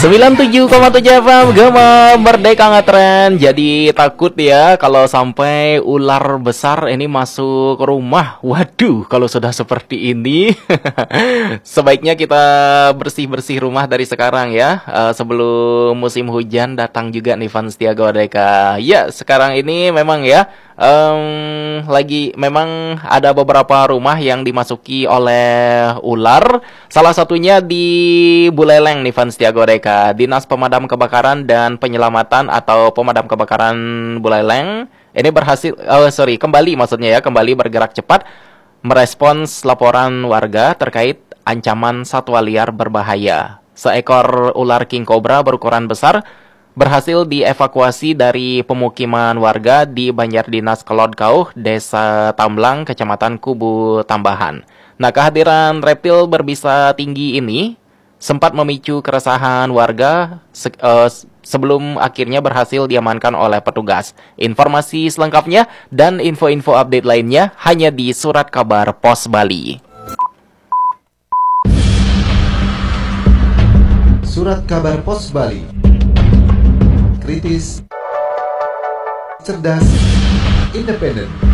97,7 FM Gema Merdeka Ngetren. Jadi takut ya kalau sampai ular besar ini masuk rumah. Waduh, kalau sudah seperti ini sebaiknya kita bersih-bersih rumah dari sekarang ya, sebelum musim hujan datang juga nih fans Setia Godeka. Ya, sekarang ini memang ya lagi memang ada beberapa rumah yang dimasuki oleh ular. Salah satunya di Buleleng nih fans Setia Godeka. Dinas Pemadam Kebakaran dan Penyelamatan atau Pemadam Kebakaran Buleleng ini kembali bergerak cepat merespons laporan warga terkait ancaman satwa liar berbahaya. Seekor ular king cobra berukuran besar berhasil dievakuasi dari pemukiman warga di Banjardinas Kelodkauh, Desa Tamblang, Kecamatan Kubu Tambahan. Nah, kehadiran reptil berbisa tinggi ini sempat memicu keresahan warga sebelum akhirnya berhasil diamankan oleh petugas. Informasi selengkapnya dan info-info update lainnya hanya di Surat Kabar Pos Bali. Surat Kabar Pos Bali. Kritis, cerdas, independen.